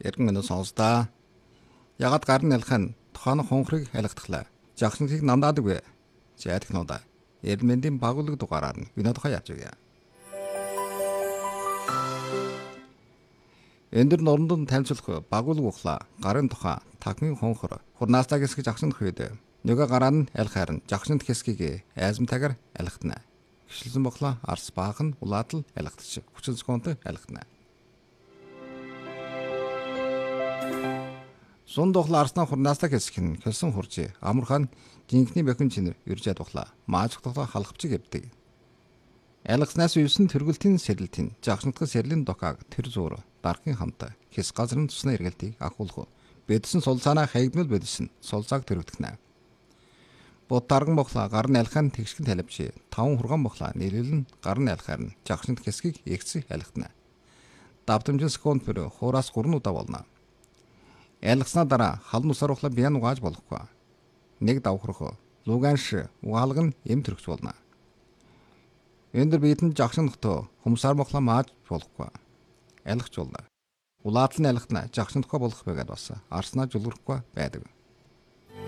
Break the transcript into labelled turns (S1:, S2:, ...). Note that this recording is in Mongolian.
S1: Эргэн өнөө сонслоо. Ягад гар нь ялхын тухайн хонхрыг ялгахдахлаа. Жагсантыг намдаадаг вэ? Зайдагнуудаа. Эрдмэндийн багуулга дугаараар нь вино тухай яаж вэ? Эндэр норндон танилцуулах багуулга ухлаа. Гарын тухай тагмын хонхор хурнаастаа гэсгэж жагсанд хөөд. Нөгөө гараа нь ялхаар нь жагсанд хэсгийг айзмтайгаар ялгахтана. Гişлсэн боглоо арс баахан улаатал ялгагдчих. 30 секунд ялгахтана. Сун дохлоо арснаа хурнаастаа хэсэг нь хэлсэн хурж амархан жинхний бохин чинэр иржээд тухлаа. Мааж тухлаа халахвчиг явдаг. Ялгаснаас үйсэн тэргүүлтийн сэрэлтийн жагсандгын сэрлийн докааг тэр зуур дарахын хамтаа хэс газрын тусны эргэлтийг ахуулах. Бэдсэн сулцаанаа хаягдмал бэдсэн сулцааг төрөгдөхнэ. Бод дарган боглоо гар нь ялхаан тэгшгэн талбч 5 хурган боглоо нийлүүлэн гар нь ялхаар нь жагсанд хэсгийг эгцэг ялгахна. Давтамжин секунд бүр хуураас 3 удаа болно. Ялгаснаа дараа халан усаар ухлаа бян угааж болохгүй. Нэг давхрах луганш угаалга нь эм төрөгч болно. Эндэр биетэн жагсандхтөө хумсаар моглоо мааж болохгүй. Ялгч болно. Улаатал нь ялгахна жагсандхаа болох байгаад бас арснаа жулгахгүй байдаг.